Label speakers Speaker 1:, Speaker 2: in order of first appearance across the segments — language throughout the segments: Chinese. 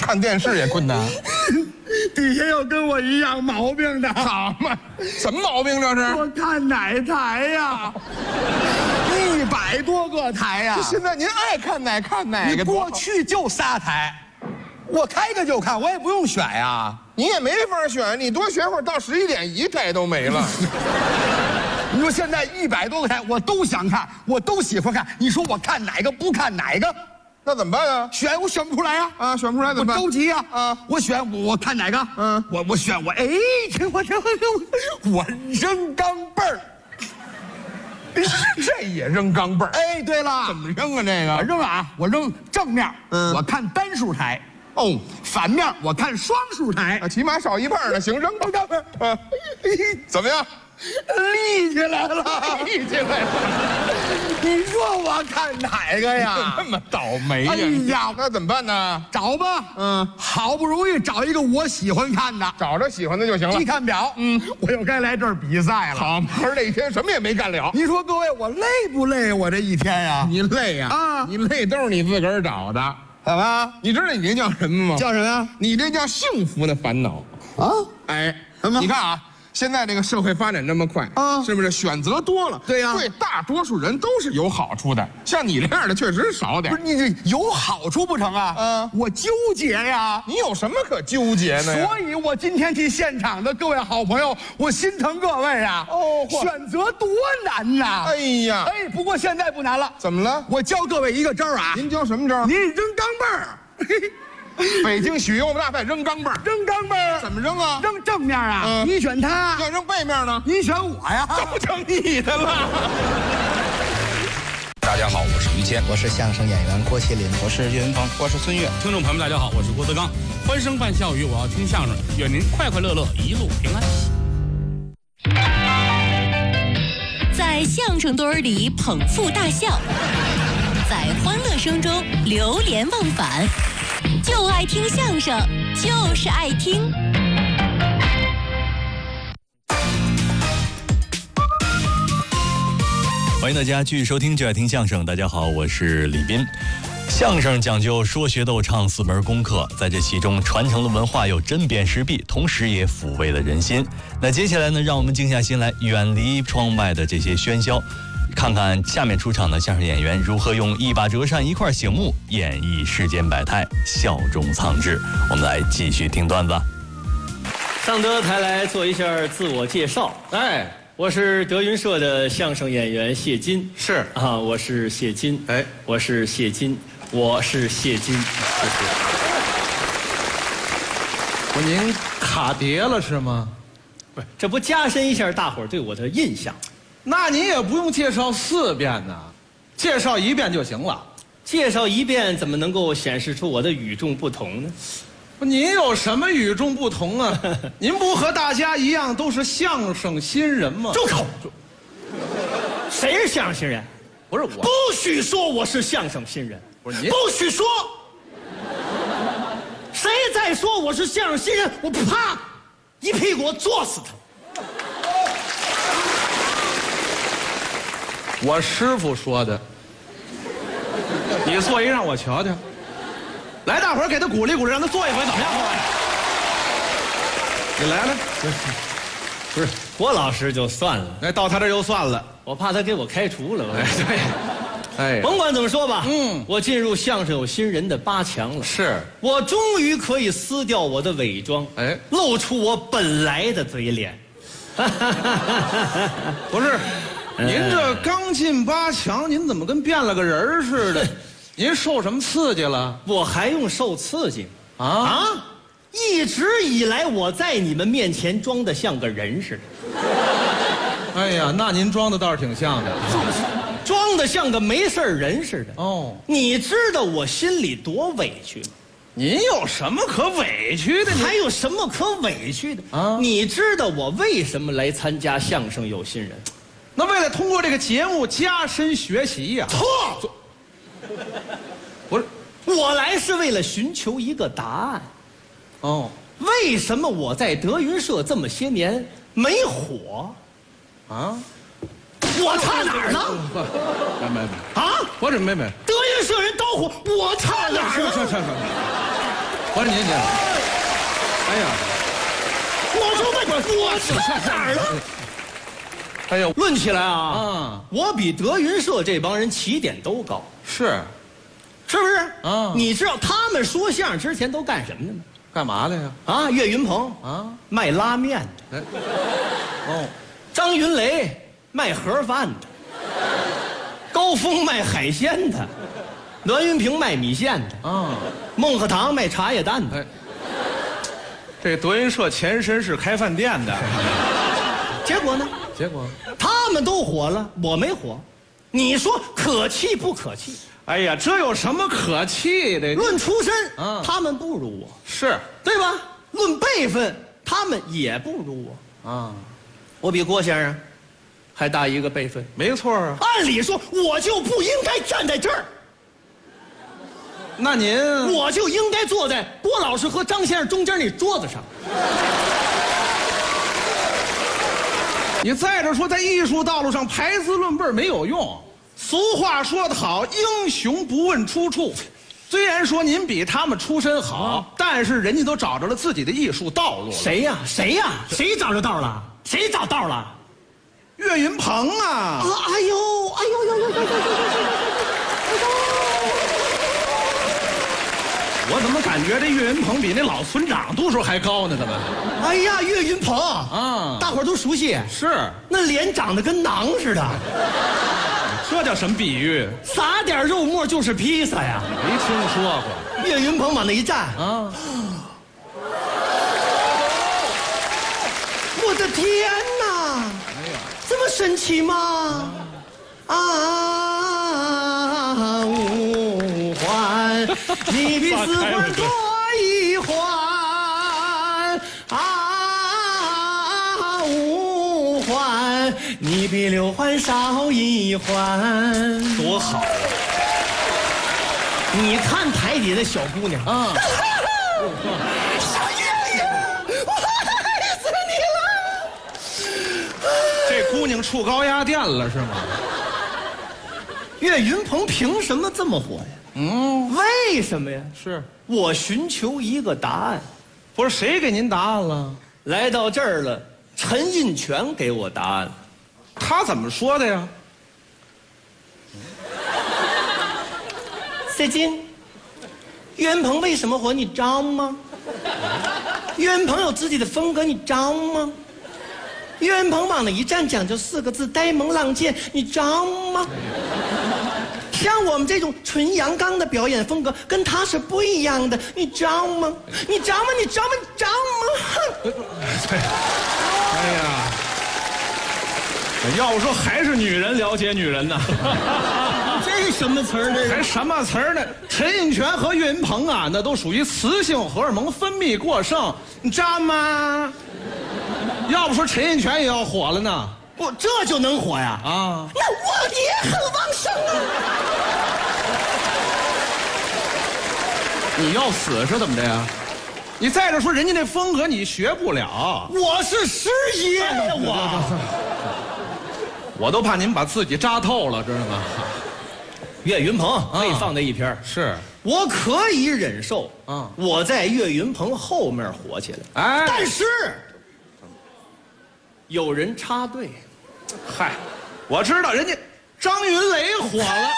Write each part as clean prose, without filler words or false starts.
Speaker 1: 看电视也困难。
Speaker 2: 底下有跟我一样毛病的。
Speaker 1: 好嘛，什么毛病这是？
Speaker 2: 我看哪台呀？100多个台呀！
Speaker 1: 现在您爱看哪看哪个。
Speaker 2: 过去就仨台，我开个就看，我也不用选呀。
Speaker 1: 你也没法选，你多选会儿，到11点1台都没了。
Speaker 2: 你说现在100多个台，我都想看，我都喜欢看。你说我看哪个不看哪个？
Speaker 1: 那怎么办啊？
Speaker 2: 我选不出来呀！
Speaker 1: 选不出来怎么办？
Speaker 2: 我着急呀！我看哪个？我选我扔钢镚儿。
Speaker 1: 这也扔钢镚儿？
Speaker 2: 哎，对了，
Speaker 1: 怎么扔啊？这个
Speaker 2: 我扔啊！我扔正面，我看单数台。
Speaker 1: 哦，
Speaker 2: 反面我看双数台。
Speaker 1: 起码少一半呢。行，扔钢镚儿。怎么样？
Speaker 2: 立起来了，
Speaker 1: 立起来了。
Speaker 2: 你说我看哪个呀？
Speaker 1: 那么倒霉呀！
Speaker 2: 哎呀，
Speaker 1: 那怎么办呢？
Speaker 2: 找吧。好不容易找一个我喜欢看的，
Speaker 1: 找着喜欢的就行了。
Speaker 2: 一看表，我又该来这儿比赛了。
Speaker 1: 好，可是这一天什么也没干了。
Speaker 2: 你说各位，我累不累？我这一天呀，
Speaker 1: 你累呀？你累都是你自个儿找的。
Speaker 2: 怎么？
Speaker 1: 你知道你这叫什么吗？
Speaker 2: 叫什么呀？
Speaker 1: 你这叫幸福的烦恼
Speaker 2: 啊！
Speaker 1: 哎，
Speaker 2: 什么？
Speaker 1: 你看啊。现在这个社会发展这么快是不是选择多了？
Speaker 2: 对呀，
Speaker 1: 对大多数人都是有好处的。像你这样的确实少点。
Speaker 2: 不是你这有好处不成啊？我纠结呀。
Speaker 1: 你有什么可纠结的呀？
Speaker 2: 所以我今天替现场的各位好朋友，我心疼各位啊。选择多难呐！
Speaker 1: 哎呀，
Speaker 2: 不过现在不难了。
Speaker 1: 怎么了？
Speaker 2: 我教各位一个招啊。
Speaker 1: 您教什么招？
Speaker 2: 您扔钢镚儿。
Speaker 1: 北京许攸大赛扔钢镚儿，
Speaker 2: 扔钢镚儿
Speaker 1: 怎么扔啊？
Speaker 2: 扔正面啊，你选他；
Speaker 1: 要扔背面呢，
Speaker 2: 你选我呀。
Speaker 1: 都成你的了。
Speaker 3: 大家好，我是于谦，
Speaker 4: 我是相声演员郭麒麟，
Speaker 3: 我是岳云鹏，我是孙越。
Speaker 5: 听众朋友们，大家好，我是郭德纲。欢声伴笑语，我要听相声，愿您快快乐乐，一路平安。
Speaker 6: 在相声堆儿里捧腹大笑，在欢乐声中流连忘返，就爱听相声，就是爱听。
Speaker 7: 欢迎大家继续收听《就爱听相声》。大家好，我是李斌。相声讲究说学逗唱4门功课，在这其中传承了文化，又针砭时弊，同时也抚慰了人心。那接下来呢，让我们静下心来，远离窗外的这些喧嚣，看看下面出场的相声演员如何用一把折扇一块醒目演绎世间百态，笑中藏智。我们来继续听段子。
Speaker 8: 上德台来做一下自我介绍。我是德云社的相声演员谢金。
Speaker 3: 是
Speaker 8: 啊，我是谢金。我是谢金，我是谢金。谢谢。
Speaker 3: 您卡碟了是吗？
Speaker 8: 不是，这不加深一下大伙儿对我的印象？
Speaker 3: 那您也不用介绍4遍呢，介绍1遍就行了。
Speaker 8: 介绍1遍怎么能够显示出我的与众不同呢？
Speaker 3: 您有什么与众不同啊？您不和大家一样都是相声新人吗？
Speaker 8: 住口！谁是相声新人？
Speaker 3: 不是我。
Speaker 8: 不许说我是相声新人。
Speaker 3: 不是您。
Speaker 8: 不许说。谁再说我是相声新人，我啪一屁股坐死他。
Speaker 3: 我师傅说的。你做一让我瞧瞧。来，大伙儿给他鼓励鼓励，让他做一回，怎么样？你来了，
Speaker 8: 不是郭老师就算了，
Speaker 3: 到他这又算了，
Speaker 8: 我怕他给我开除了。
Speaker 3: 对，
Speaker 8: 甭管怎么说吧，我进入相声有新人的8强了。
Speaker 3: 是
Speaker 8: 我终于可以撕掉我的伪装，露出我本来的嘴脸。
Speaker 3: 不是，您这刚进8强，您怎么跟变了个人似的？您受什么刺激了？
Speaker 8: 我还用受刺激
Speaker 3: 啊？
Speaker 8: 一直以来我在你们面前装得像个人似的。
Speaker 3: 哎呀，那您装的倒是挺像的，
Speaker 8: 装得像个没事人似的。
Speaker 3: 哦，
Speaker 8: 你知道我心里多委屈吗？
Speaker 3: 您有什么可委屈的？
Speaker 8: 还有什么可委屈的啊？你知道我为什么来参加相声有新人？
Speaker 3: 那为了通过这个节目加深学习呀。
Speaker 8: 错。不是，我来是为了寻求一个答案。
Speaker 3: 哦，
Speaker 8: 为什么我在德云社这么些年没火？
Speaker 3: 啊？
Speaker 8: 我差哪儿了？
Speaker 3: 没啊！我怎么没？
Speaker 8: 德云社人都火，我差哪儿了？
Speaker 3: 我说您，哎呀，
Speaker 8: 我说我差哪儿了？
Speaker 3: 哎呀，
Speaker 8: 论起来啊，我比德云社这帮人起点都高，
Speaker 3: 是
Speaker 8: 不是？
Speaker 3: 啊，
Speaker 8: 你知道他们说相声之前都干什么的吗？
Speaker 3: 干嘛的呀？
Speaker 8: 啊，岳云鹏
Speaker 3: 啊，
Speaker 8: 卖拉面的。
Speaker 3: 哦，
Speaker 8: 张云雷卖盒饭的。高峰卖海鲜的。栾云平卖米线的。
Speaker 3: 啊，
Speaker 8: 孟鹤堂卖茶叶蛋的。
Speaker 3: 哎，这德云社前身是开饭店的。
Speaker 8: 结果呢？
Speaker 3: 结果
Speaker 8: 他们都火了，我没火。你说可气不可气？
Speaker 3: 哎呀，这有什么可气的？
Speaker 8: 论出身，
Speaker 3: 啊
Speaker 8: 他们不如我，
Speaker 3: 是
Speaker 8: 对吧？论辈分，他们也不如我。
Speaker 3: 啊，
Speaker 8: 我比郭先生还大一个辈分。
Speaker 3: 没错啊。
Speaker 8: 按理说，我就不应该站在这儿，
Speaker 3: 那您
Speaker 8: 我就应该坐在郭老师和张先生中间那桌子上。
Speaker 3: 你再者说，在艺术道路上排资论辈没有用。俗话说得好，英雄不问出处。虽然说您比他们出身好，但是人家都找着了自己的艺术道路了。
Speaker 8: 谁呀？谁找着道了？谁找道了？
Speaker 3: 岳云鹏啊！
Speaker 8: 哎呦！
Speaker 3: 我怎么感觉这岳云鹏比那老村长度数还高呢？怎么？
Speaker 8: 哎呀，岳云鹏
Speaker 3: 啊，
Speaker 8: 大伙儿都熟悉。
Speaker 3: 是，
Speaker 8: 那脸长得跟馕似的，
Speaker 3: 这叫什么比喻？
Speaker 8: 撒点肉末就是披萨呀！
Speaker 3: 没听说过。
Speaker 8: 岳云鹏往那一站
Speaker 3: 啊，
Speaker 8: 我的天哪！
Speaker 3: 哎呀，
Speaker 8: 这么神奇吗？啊，五环，你比四环多一环。啊，五环，你比六环少一环。
Speaker 3: 多好啊！
Speaker 8: 你看台底的小姑娘啊，小爷爷，我爱死你了！
Speaker 3: 这姑娘处高压电了是吗？
Speaker 8: 岳云鹏凭什么这么火呀？为什么呀？
Speaker 3: 是
Speaker 8: 我寻求一个答案。
Speaker 3: 不是谁给您答案了？
Speaker 8: 来到这儿了，陈印泉给我答案。
Speaker 3: 他怎么说的呀？
Speaker 8: 赛金，岳云鹏为什么火？你知道吗？岳云鹏有自己的风格，你知道吗？岳云鹏往那一站，讲究4个字：呆萌浪贱，你知道吗？像我们这种纯阳刚的表演风格，跟他是不一样的，你知道吗？你知道吗？你知道吗？你知道吗？
Speaker 3: 哎呀，要不说还是女人了解女人呢。
Speaker 8: 这是什么词儿呢？
Speaker 3: 还什么词儿呢？陈印泉和岳云鹏啊，那都属于雌性荷尔蒙分泌过剩，你知道吗？要不说陈印泉也要火了呢。
Speaker 8: 不，这就能火呀？
Speaker 3: 啊，
Speaker 8: 那我也很旺盛啊！
Speaker 3: 你要死是怎么的呀？你再者说，人家那风格你学不了。
Speaker 8: 我是师爷呀，
Speaker 3: 我都怕您把自己扎透了，知道吗？
Speaker 8: 岳云鹏可以放在一边，
Speaker 3: 是
Speaker 8: 我可以忍受
Speaker 3: 啊，
Speaker 8: 我在岳云鹏后面火起来，
Speaker 3: 哎，
Speaker 8: 但是有人插队。
Speaker 3: 嗨，我知道人家张云雷火了。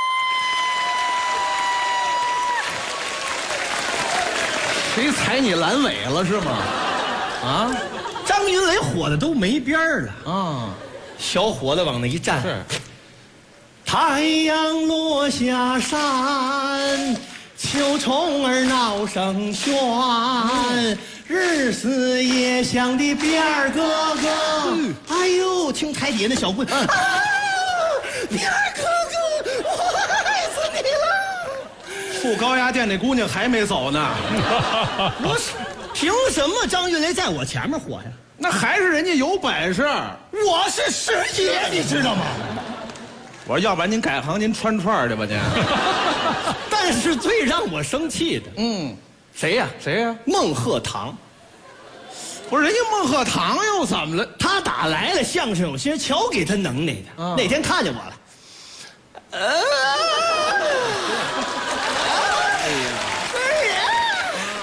Speaker 3: 谁踩你阑尾了是吗？啊，
Speaker 8: 张云雷火的都没边儿了
Speaker 3: 啊，
Speaker 8: 小伙子往那一站，
Speaker 3: 是。
Speaker 8: 太阳落下山，秋虫儿闹声喧，日思夜想的边儿哥哥。哎呦，听台底下那小姑娘啊，边儿哥哥，我爱死你了！
Speaker 3: 处高压电那姑娘还没走呢。
Speaker 8: 不是，凭什么张云雷在我前面火呀？
Speaker 3: 那还是人家有本事。
Speaker 8: 我是师爷，你知道吗？
Speaker 3: 我说，要不然您改行您穿串去吧您。
Speaker 8: 但是最让我生气的，谁呀？
Speaker 3: 谁呀？
Speaker 8: 孟鹤堂。
Speaker 3: 不是人家孟鹤堂又怎么了？
Speaker 8: 他打来了，相声有些瞧给他能耐的。那天看见我了，